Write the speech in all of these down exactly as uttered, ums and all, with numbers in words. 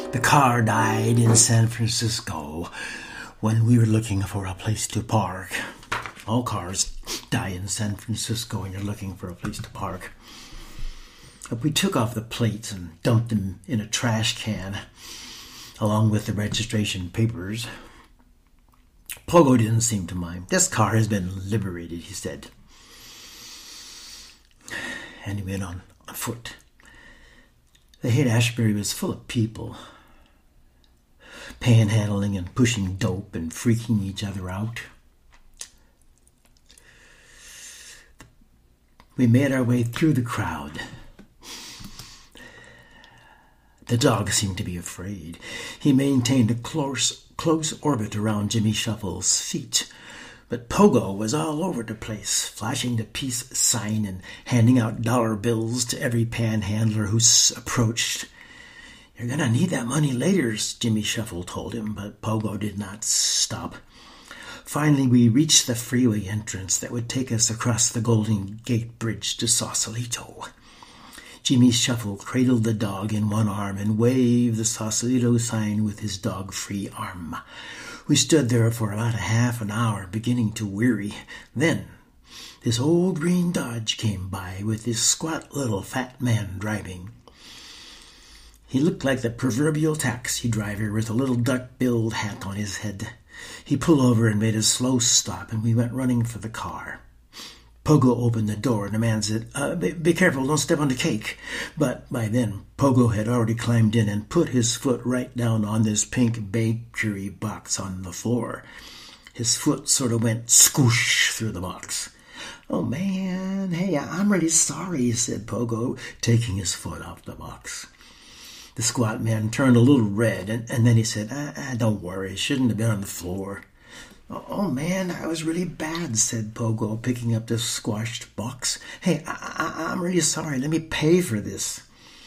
The car died in San Francisco when we were looking for a place to park. All cars die in San Francisco when you're looking for a place to park. We took off the plates and dumped them in a trash can, along with the registration papers. Pogo didn't seem to mind. This car has been liberated, he said. And he went on, on foot. The Haight-Ashbury was full of people, panhandling and pushing dope and freaking each other out. We made our way through the crowd. The dog seemed to be afraid. He maintained a close, close orbit around Jimmy Shuffle's feet. But Pogo was all over the place, flashing the peace sign and handing out dollar bills to every panhandler who approached. "You're going to need that money later," Jimmy Shuffle told him, but Pogo did not stop. Finally, we reached the freeway entrance that would take us across the Golden Gate Bridge to Sausalito. Jimmy Shuffle cradled the dog in one arm and waved the Sausalito sign with his dog-free arm. We stood there for about a half an hour, beginning to weary. Then this old green Dodge came by with this squat little fat man driving. He looked like the proverbial taxi driver with a little duck-billed hat on his head. He pulled over and made a slow stop, and we went running for the car. Pogo opened the door, and the man said, uh, be, be careful, don't step on the cake. But by then, Pogo had already climbed in and put his foot right down on this pink bakery box on the floor. His foot sort of went scoosh through the box. "Oh, man, hey, I'm really sorry," said Pogo, taking his foot off the box. The squat man turned a little red, and, and then he said, ah, ah, "Don't worry, it shouldn't have been on the floor." "Oh, man, that was really bad," said Pogo, picking up the squashed box. "Hey, I, I, I'm really sorry. Let me pay for this."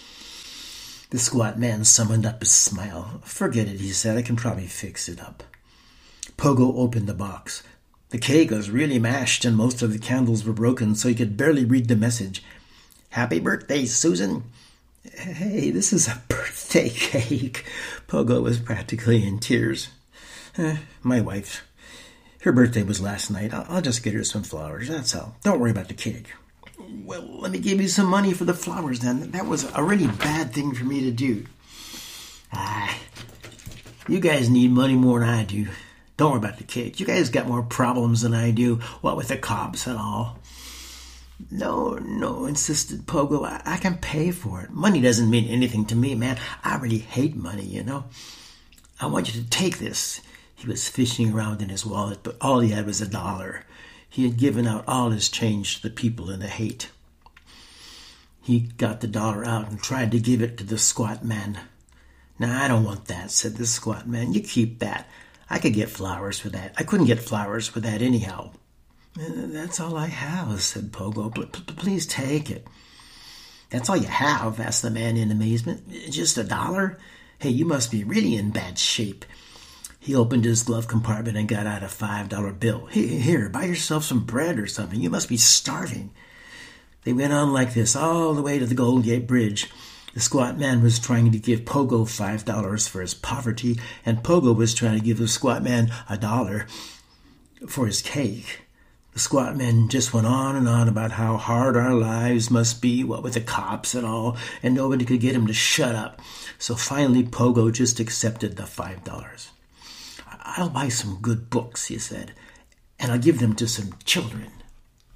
The squat man summoned up a smile. "Forget it," he said. "I can probably fix it up." Pogo opened the box. The cake was really mashed, and most of the candles were broken, so he could barely read the message. "Happy birthday, Susan." "Hey, this is a birthday cake." Pogo was practically in tears. Eh, my wife. Her birthday was last night. I'll just get her some flowers, that's all. Don't worry about the cake. "Well, let me give you some money for the flowers, then. That was a really bad thing for me to do." "Ah, you guys need money more than I do. Don't worry about the cake. You guys got more problems than I do, what with the cops and all." "No, no," insisted Pogo. I, I can pay for it. Money doesn't mean anything to me, man. I really hate money, you know. I want you to take this." He was fishing around in his wallet, but all he had was a dollar. He had given out all his change to the people in the Haight. He got the dollar out and tried to give it to the squat man. "Nah, I don't want that," said the squat man. "You keep that. I could get flowers for that. I couldn't get flowers for that anyhow." "That's all I have," said Pogo. "Please take it." "That's all you have?" asked the man in amazement. "Just a dollar? Hey, you must be really in bad shape." He opened his glove compartment and got out a five dollar bill. "Here, buy yourself some bread or something. You must be starving." They went on like this all the way to the Golden Gate Bridge. The squat man was trying to give Pogo five dollars for his poverty, and Pogo was trying to give the squat man a dollar for his cake. The squat man just went on and on about how hard our lives must be, what with the cops and all, and nobody could get him to shut up. So finally Pogo just accepted the five dollars. "I'll buy some good books," he said, "and I'll give them to some children."